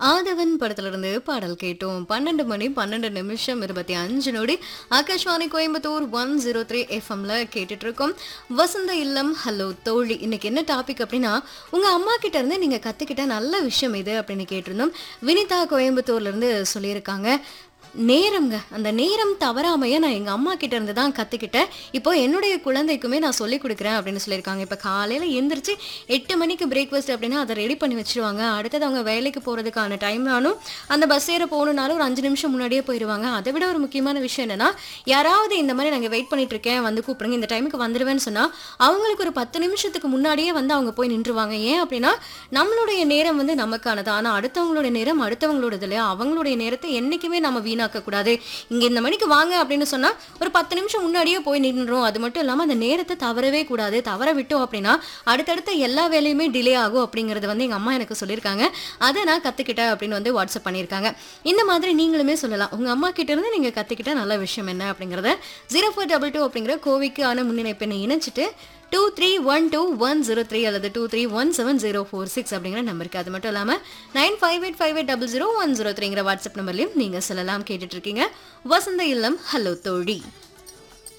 ஆதவன் படத்திலிருந்து பாடல் கேட்டோம். 12 மணி 12 நிமிஷம் 25 நொடி. ஆகாஷ்வாணி கோயம்புத்தூர் 103 எஃப்எம்ல கேட்டுட்டு இருக்கோம். வசந்த இல்லம் ஹலோ தோழி. இன்னைக்கு என்ன டாபிக் அப்படின்னா, உங்க அம்மா கிட்ட இருந்து நீங்க கத்துக்கிட்ட நல்ல விஷயம் இது அப்படின்னு கேட்டிருந்தோம். வினிதா கோயம்புத்தூர்ல இருந்து சொல்லியிருக்காங்க. நேரம்ங்க. அந்த நேரம் தவறாமைய நான் எங்க அம்மா கிட்ட இருந்து தான் கத்துக்கிட்டேன். இப்போ என்னுடைய குழந்தைக்குமே நான் சொல்லிக் குடுக்குறேன் அப்படின்னு சொல்லியிருக்காங்க. இப்ப காலையில எந்திரிச்சு 8 மணிக்கு பிரேக்ஃபாஸ்ட் அப்படின்னா அத ரெடி பண்ணி வச்சுருவாங்க. அடுத்தது அவங்க வேலைக்கு போறதுக்கான டைம்னாலும் அந்த பஸ் ஏற போகணும்னாலும் ஒரு 5 நிமிஷம் முன்னாடியே போயிருவாங்க. அதை விட ஒரு முக்கியமான விஷயம் என்னன்னா, யாராவது இந்த மாதிரி நாங்க வெயிட் பண்ணிட்டு இருக்கேன் வந்து கூப்பிடுங்க, இந்த டைமுக்கு வந்துருவேன்னு சொன்னா அவங்களுக்கு ஒரு 10 நிமிஷத்துக்கு முன்னாடியே வந்து அவங்க போய் நின்றுவாங்க. ஏன் அப்படின்னா, நம்மளுடைய நேரம் வந்து நமக்கானது. ஆனா அடுத்தவங்களுடைய நேரம் அடுத்தவங்களோடது இல்லையா? அவங்களுடைய நேரத்தை என்னைக்குமே நம்ம வீணாக்க கூடாது. இங்க இந்த மணிக்கு வாங்க அப்படின்னு சொன்னா ஒரு 10 நிமிஷம் முன்னாடியே போய் நின்றோம். அது மட்டும் இல்லாம அந்த நேரத்தை தவறவே கூடாது. தவற விட்டோம் அப்படின்னா அடுத்தடுத்த எல்லா வேலையுமே டிலே ஆகும் அப்படிங்கறது வந்து எங்க அம்மா எனக்கு சொல்லியிருக்காங்க. அதை நான் கத்துக்கிட்டேன் அப்படின்னு வந்து வாட்ஸ்அப் பண்ணியிருக்காங்க. இந்த மாதிரி நீங்களுமே சொல்லலாம். உங்க அம்மா கிட்ட இருந்து நீங்க கத்துக்கிட்ட நல்ல விஷயம் என்ன அப்படிங்கறத 0422 அப்படிங்கிற கோவிக்கான முன்னிணைப்பெண்ணை இணைச்சிட்டு 2312 அல்லது 23170446 அப்படிங்கிற நம்பருக்கு. அது மட்டும் இல்லாம 9585800103ங்கிற வாட்ஸ்அப் நம்பர்லயும் நீங்க சொல்லலாம். கேட்டுட்டு இருக்கீங்க வசந்த இல்லம் ஹலோ தோழி.